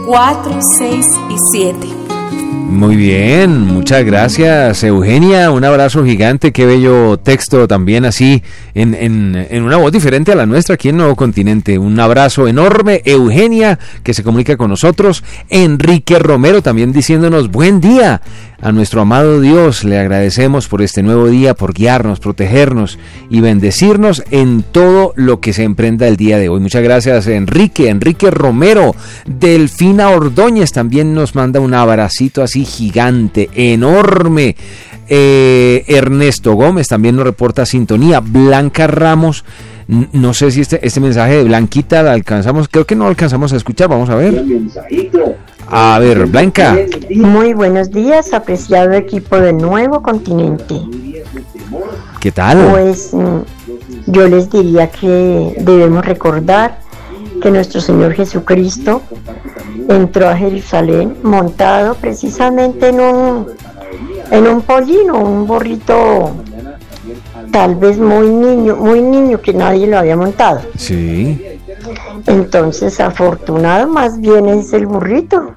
4, 6 y 7. Muy bien, muchas gracias, Eugenia, un abrazo gigante, qué bello texto también así, en una voz diferente a la nuestra aquí en Nuevo Continente. Un abrazo enorme, Eugenia, que se comunica con nosotros. Enrique Romero también diciéndonos buen día. A nuestro amado Dios le agradecemos por este nuevo día, por guiarnos, protegernos y bendecirnos en todo lo que se emprenda el día de hoy. Muchas gracias, Enrique Romero. Delfina Ordóñez también nos manda un abracito así gigante, enorme. Ernesto Gómez también nos reporta sintonía. Blanca Ramos, no sé si este mensaje de Blanquita la alcanzamos, creo que no alcanzamos a escuchar, vamos a ver. A ver, Blanca. Muy buenos días, apreciado equipo de Nuevo Continente. ¿Qué tal? Pues yo les diría que debemos recordar que nuestro Señor Jesucristo entró a Jerusalén montado precisamente en un pollino, un burrito tal vez muy niño que nadie lo había montado. Sí. Entonces, afortunado más bien es el burrito,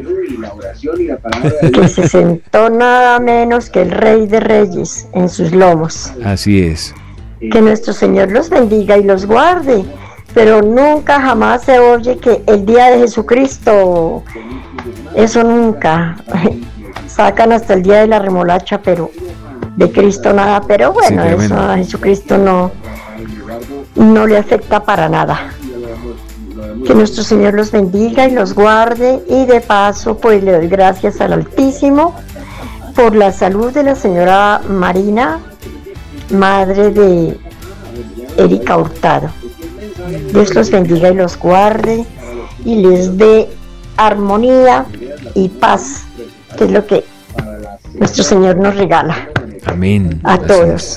que se sentó nada menos que el Rey de Reyes en sus lomos. Así es. Que nuestro Señor los bendiga y los guarde, pero nunca jamás se oye que el día de Jesucristo, eso nunca. Sacan hasta el día de la remolacha, pero de Cristo nada. Pero bueno, sí, eso a Jesucristo no le afecta para nada. Que nuestro Señor los bendiga y los guarde, y de paso pues le doy gracias al Altísimo por la salud de la señora Marina, madre de Erika Hurtado. Dios los bendiga y los guarde y les dé armonía y paz, que es lo que nuestro Señor nos regala. Amén. A todos.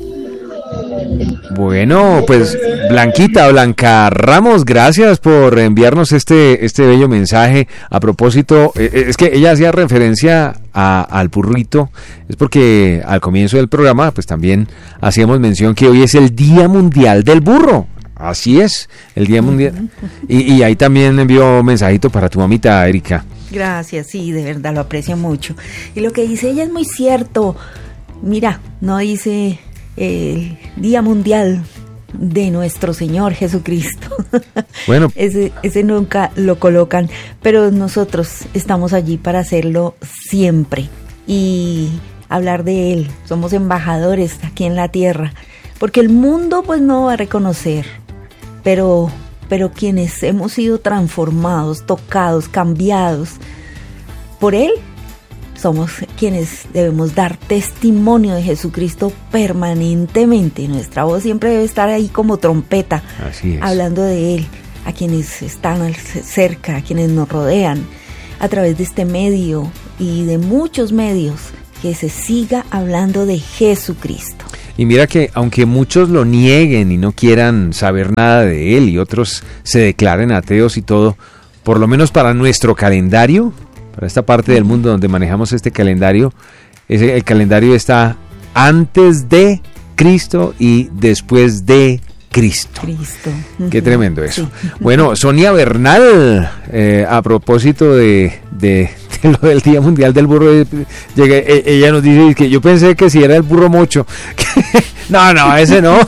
Bueno, pues Blanca Ramos, gracias por enviarnos este bello mensaje. A propósito, es que ella hacía referencia al burrito, es porque al comienzo del programa pues también hacíamos mención que hoy es el Día Mundial del Burro. Así es, el Día Mundial. Y ahí también envió un mensajito para tu mamita, Erika. Gracias, sí, de verdad lo aprecio mucho. Y lo que dice ella es muy cierto. Mira, no dice el Día Mundial de nuestro Señor Jesucristo. Bueno, ese nunca lo colocan, pero nosotros estamos allí para hacerlo siempre y hablar de Él. Somos embajadores aquí en la tierra, porque el mundo pues no va a reconocer, pero quienes hemos sido transformados, tocados, cambiados por Él, somos quienes debemos dar testimonio de Jesucristo permanentemente. Nuestra voz siempre debe estar ahí como trompeta, hablando de Él, a quienes están cerca, a quienes nos rodean, a través de este medio y de muchos medios, que se siga hablando de Jesucristo. Y mira que aunque muchos lo nieguen y no quieran saber nada de Él y otros se declaren ateos y todo, por lo menos para nuestro calendario, para esta parte del mundo donde manejamos este calendario, el calendario está antes de Cristo y después de Cristo. Qué tremendo eso. Sí. Bueno, Sonia Bernal, a propósito de lo del Día Mundial del Burro, ella nos dice que yo pensé que si era el burro mocho. No, ese no.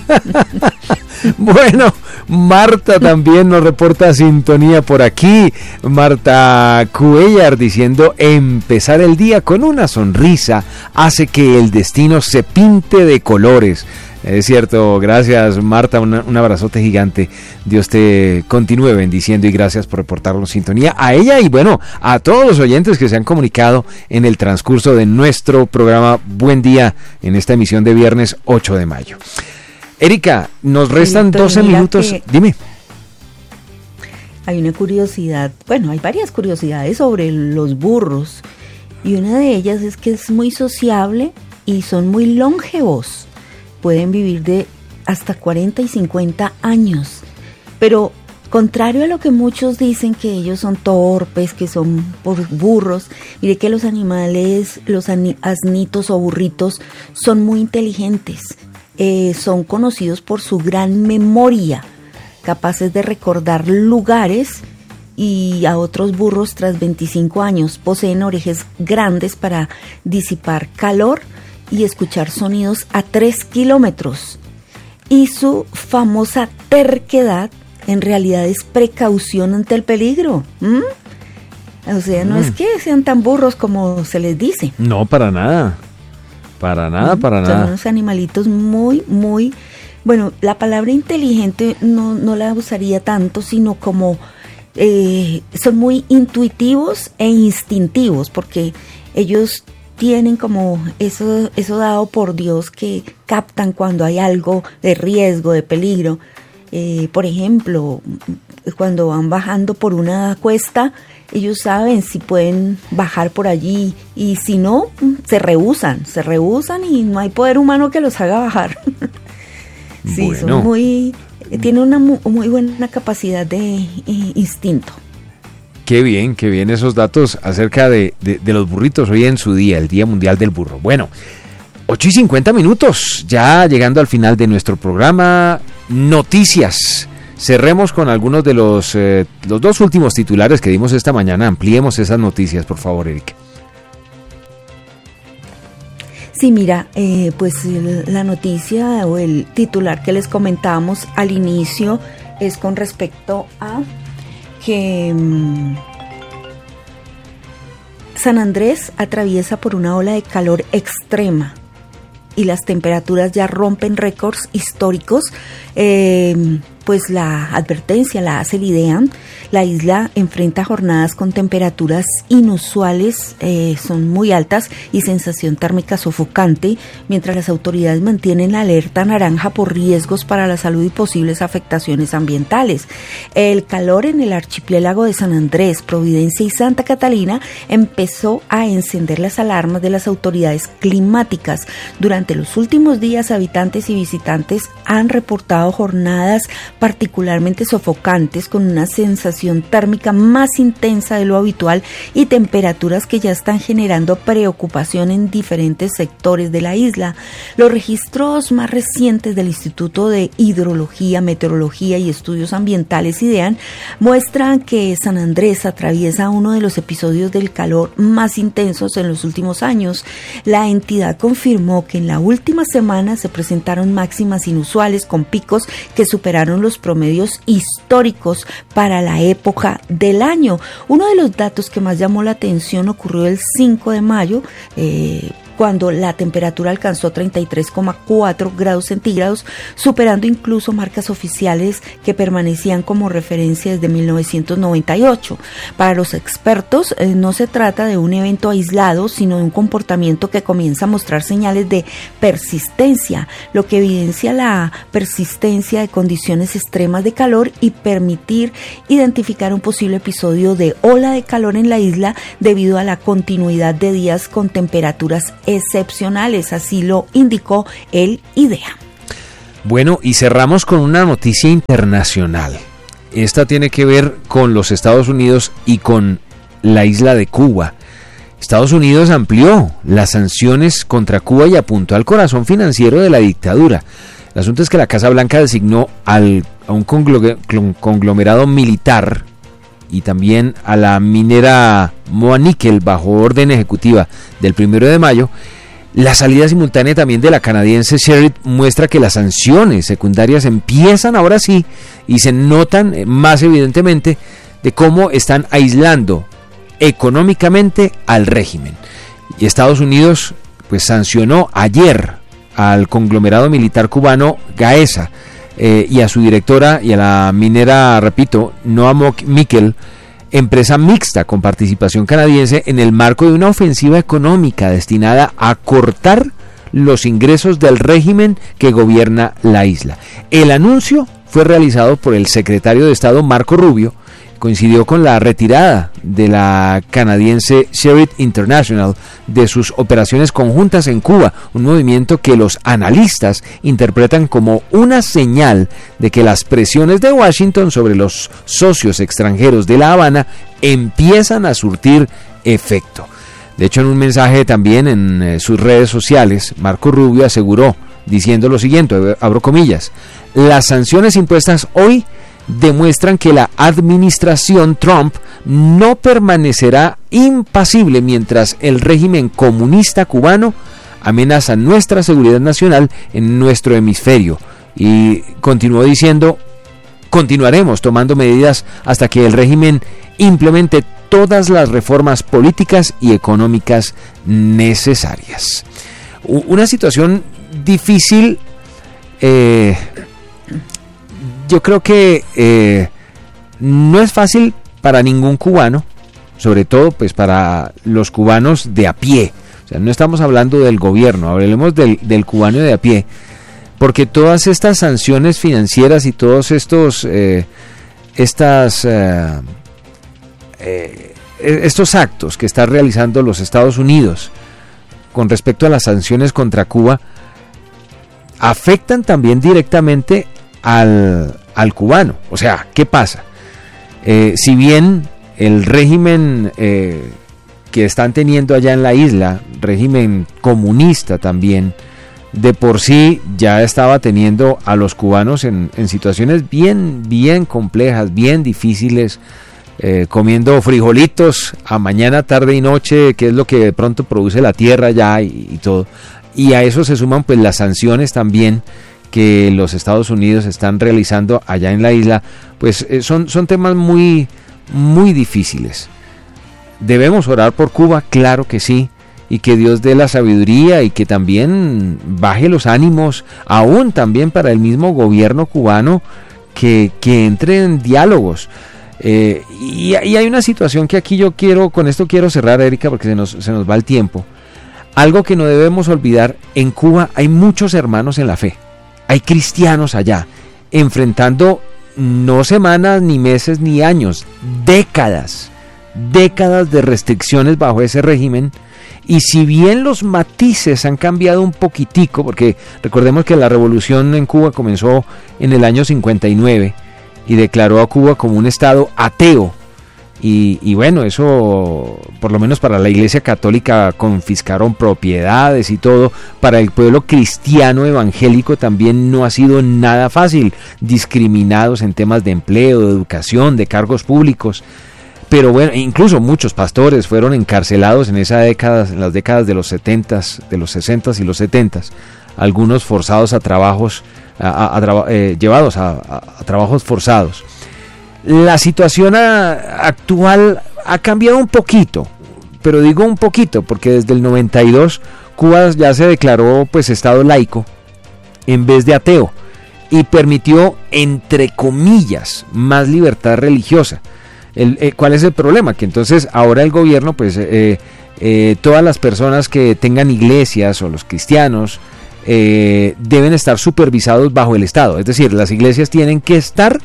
Bueno, Marta también nos reporta sintonía por aquí. Marta Cuellar diciendo: empezar el día con una sonrisa hace que el destino se pinte de colores. Es cierto, gracias Marta, un abrazote gigante. Dios te continúe bendiciendo y gracias por reportarnos sintonía a ella y bueno, a todos los oyentes que se han comunicado en el transcurso de nuestro programa Buen Día en esta emisión de viernes 8 de mayo. Erika, nos restan 12 minutos. Dime. Hay una curiosidad, bueno, hay varias curiosidades sobre los burros y una de ellas es que es muy sociable y son muy longevos. Pueden vivir de hasta 40 y 50 años, pero contrario a lo que muchos dicen que ellos son torpes, que son por burros, mire que los animales, los asnitos o burritos son muy inteligentes, son conocidos por su gran memoria, capaces de recordar lugares y a otros burros tras 25 años. Poseen orejas grandes para disipar calor y escuchar sonidos a 3 kilómetros. Y su famosa terquedad en realidad es precaución ante el peligro. O sea, no es que sean tan burros como se les dice. No, para nada. Para nada. Son unos animalitos muy, muy... Bueno, la palabra inteligente no la usaría tanto, sino como... son muy intuitivos e instintivos, porque ellos tienen como eso dado por Dios, que captan cuando hay algo de riesgo, de peligro. Por ejemplo, cuando van bajando por una cuesta, ellos saben si pueden bajar por allí, y si no, se rehúsan y no hay poder humano que los haga bajar. Sí, bueno. Tienen una muy buena capacidad de instinto. Qué bien esos datos acerca de los burritos hoy en su día, el Día Mundial del Burro. Bueno, 8:50, ya llegando al final de nuestro programa. Noticias. Cerremos con algunos de los 2 últimos titulares que dimos esta mañana. Ampliemos esas noticias, por favor, Erika. Sí, mira, pues la noticia o el titular que les comentábamos al inicio es con respecto a que San Andrés atraviesa por una ola de calor extrema y las temperaturas ya rompen récords históricos. Pues la advertencia la hace el IDEAM. La isla enfrenta jornadas con temperaturas inusuales, son muy altas, y sensación térmica sofocante, mientras las autoridades mantienen la alerta naranja por riesgos para la salud y posibles afectaciones ambientales. El calor en el archipiélago de San Andrés, Providencia y Santa Catalina empezó a encender las alarmas de las autoridades climáticas. Durante los últimos días, habitantes y visitantes han reportado jornadas particularmente sofocantes, con una sensación térmica más intensa de lo habitual y temperaturas que ya están generando preocupación en diferentes sectores de la isla. Los registros más recientes del Instituto de Hidrología, Meteorología y Estudios Ambientales, IDEAM, muestran que San Andrés atraviesa uno de los episodios del calor más intensos en los últimos años. La entidad confirmó que en la última semana se presentaron máximas inusuales con picos que superaron los promedios históricos para la época del año. Uno de los datos que más llamó la atención ocurrió el 5 de mayo, cuando la temperatura alcanzó 33,4 grados centígrados, superando incluso marcas oficiales que permanecían como referencia desde 1998. Para los expertos, no se trata de un evento aislado, sino de un comportamiento que comienza a mostrar señales de persistencia, lo que evidencia la persistencia de condiciones extremas de calor y permitir identificar un posible episodio de ola de calor en la isla debido a la continuidad de días con temperaturas excepcionales, así lo indicó el IDEAM. Bueno, y cerramos con una noticia internacional. Esta tiene que ver con los Estados Unidos y con la isla de Cuba. Estados Unidos amplió las sanciones contra Cuba y apuntó al corazón financiero de la dictadura. El asunto es que la Casa Blanca designó a un conglomerado militar y también a la minera Moa Nickel bajo orden ejecutiva del 1 de mayo. La salida simultánea también de la canadiense Sherritt muestra que las sanciones secundarias empiezan ahora sí y se notan más evidentemente de cómo están aislando económicamente al régimen. Y Estados Unidos pues sancionó ayer al conglomerado militar cubano Gaesa y a su directora y a la minera, repito, Moa Nickel, empresa mixta con participación canadiense, en el marco de una ofensiva económica destinada a cortar los ingresos del régimen que gobierna la isla. El anuncio fue realizado por el secretario de Estado Marco Rubio. Coincidió con la retirada de la canadiense Sherritt International de sus operaciones conjuntas en Cuba, un movimiento que los analistas interpretan como una señal de que las presiones de Washington sobre los socios extranjeros de La Habana empiezan a surtir efecto. De hecho, en un mensaje también en sus redes sociales, Marco Rubio aseguró, diciendo lo siguiente, abro comillas: las sanciones impuestas hoy demuestran que la administración Trump no permanecerá impasible mientras el régimen comunista cubano amenaza nuestra seguridad nacional en nuestro hemisferio. Y continuó diciendo: continuaremos tomando medidas hasta que el régimen implemente todas las reformas políticas y económicas necesarias. Una situación difícil. Yo creo que no es fácil para ningún cubano, sobre todo pues para los cubanos de a pie. O sea, no estamos hablando del gobierno, hablemos del cubano de a pie, porque todas estas sanciones financieras y todos estos actos que está realizando los Estados Unidos con respecto a las sanciones contra Cuba afectan también directamente al cubano. O sea, ¿qué pasa? Si bien el régimen que están teniendo allá en la isla, régimen comunista también, de por sí ya estaba teniendo a los cubanos en situaciones bien complejas, bien difíciles, comiendo frijolitos a mañana, tarde y noche, que es lo que de pronto produce la tierra ya y todo. Y a eso se suman pues las sanciones también que los Estados Unidos están realizando allá en la isla, pues son temas muy difíciles. Debemos orar por Cuba, claro que sí, y que Dios dé la sabiduría y que también baje los ánimos, aún también para el mismo gobierno cubano, que entre en diálogos. Y hay una situación que aquí con esto quiero cerrar, Erika, porque se nos va el tiempo. Algo que no debemos olvidar: en Cuba hay muchos hermanos en la fe, hay cristianos allá, enfrentando no semanas, ni meses, ni años, décadas de restricciones bajo ese régimen. Y si bien los matices han cambiado un poquitico, porque recordemos que la revolución en Cuba comenzó en el año 59 y declaró a Cuba como un estado ateo, y bueno, eso por lo menos para la Iglesia Católica confiscaron propiedades y todo. Para el pueblo cristiano evangélico también no ha sido nada fácil, discriminados en temas de empleo, de educación, de cargos públicos. Pero bueno, incluso muchos pastores fueron encarcelados en esa década, en las décadas de los 70s, de los 60s y los 70s, algunos forzados a trabajos, llevados a trabajos forzados. La situación actual ha cambiado un poquito, pero digo un poquito porque desde el 92 Cuba ya se declaró pues estado laico en vez de ateo, y permitió, entre comillas, más libertad religiosa. ¿Cuál es el problema? Que entonces ahora el gobierno, pues todas las personas que tengan iglesias o los cristianos deben estar supervisados bajo el Estado. Es decir, las iglesias tienen que estar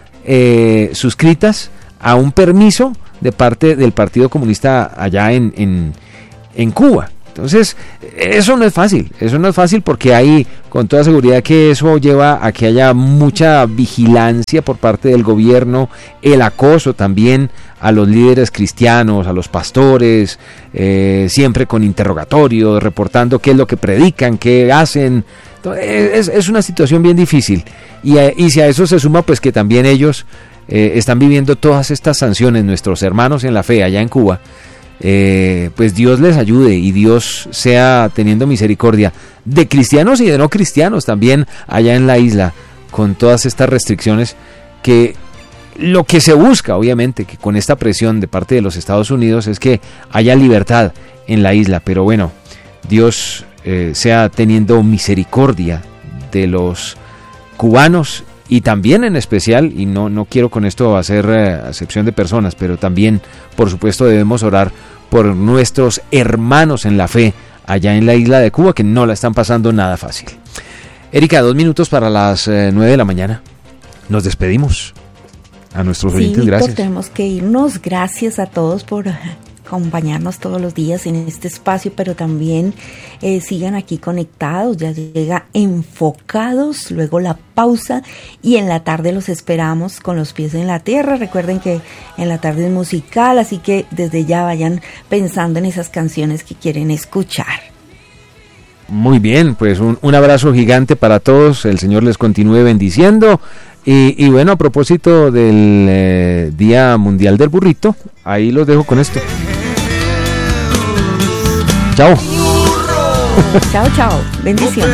suscritas a un permiso de parte del Partido Comunista allá en Cuba. Entonces, eso no es fácil porque hay con toda seguridad que eso lleva a que haya mucha vigilancia por parte del gobierno, el acoso también a los líderes cristianos, a los pastores, siempre con interrogatorios, reportando qué es lo que predican, qué hacen. Entonces, es una situación bien difícil, y si a eso se suma pues que también ellos están viviendo todas estas sanciones, nuestros hermanos en la fe allá en Cuba. Pues Dios les ayude y Dios sea teniendo misericordia de cristianos y de no cristianos también allá en la isla, con todas estas restricciones, que lo que se busca obviamente que con esta presión de parte de los Estados Unidos es que haya libertad en la isla. Pero bueno, Dios sea teniendo misericordia de los cubanos, y también en especial, y no quiero con esto hacer acepción de personas, pero también por supuesto debemos orar por nuestros hermanos en la fe allá en la isla de Cuba, que no la están pasando nada fácil. Erika, 2 minutos para las 9 de la mañana. Nos despedimos. A nuestros oyentes, Víctor, gracias. Tenemos que irnos. Gracias a todos por acompañarnos todos los días en este espacio, pero también sigan aquí conectados. Ya llega Enfocados, luego la pausa, y en la tarde los esperamos con los pies en la tierra. Recuerden que en la tarde es musical, así que desde ya vayan pensando en esas canciones que quieren escuchar. Muy bien, pues un abrazo gigante para todos, el Señor les continúe bendiciendo. Y bueno, a propósito del Día Mundial del Burrito, ahí los dejo con esto. Chao. Chao, chao. Bendiciones.